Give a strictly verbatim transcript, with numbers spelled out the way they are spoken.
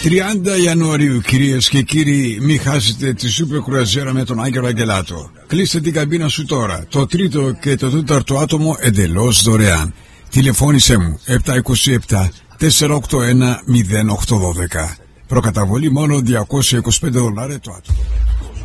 τριάντα Ιανουαρίου, κυρίες και κύριοι, μην χάσετε τη σούπερ κρουαζιέρα με τον Άγγελο Αγγελάτο. Κλείστε την καμπίνα σου τώρα. Το τρίτο και το τέταρτο άτομο εντελώς δωρεάν. Τηλεφώνησέ μου επτά δύο επτά τέσσερα οκτώ ένα μηδέν οκτώ ένα δύο. Προκαταβολή μόνο διακόσια είκοσι πέντε δολάρια το άτομο.